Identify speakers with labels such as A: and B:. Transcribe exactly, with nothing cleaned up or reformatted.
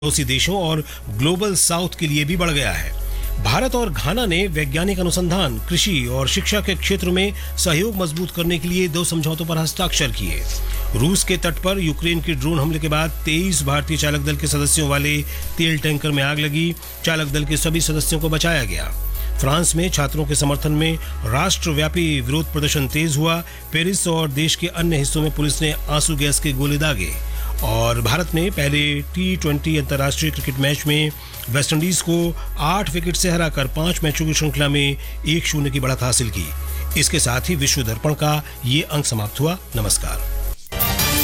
A: पड़ोसी देशों और ग्लोबल साउथ के लिए भी बढ़ गया है। भारत और घाना ने वैज्ञानिक अनुसंधान, कृषि और शिक्षा के क्षेत्र में सहयोग मजबूत करने के लिए दो समझौतों पर हस्ताक्षर किए। रूस के तट पर यूक्रेन के ड्रोन हमले के बाद तेईस भारतीय चालक दल के सदस्यों वाले तेल टैंकर में आग लगी। चालक दल के सभी सदस्यों को बचाया गया। फ्रांस में छात्रों के समर्थन में राष्ट्रव्यापी विरोध प्रदर्शन तेज हुआ। पेरिस और देश के अन्य हिस्सों में पुलिस ने आंसू गैस के गोले दागे। और भारत ने पहले टी ट्वेंटी अंतर्राष्ट्रीय क्रिकेट मैच में वेस्टइंडीज को आठ विकेट से हराकर पांच मैचों की श्रृंखला में एक शून्य की बढ़त हासिल की। इसके साथ ही विश्व दर्पण का ये अंक समाप्त हुआ। नमस्कार।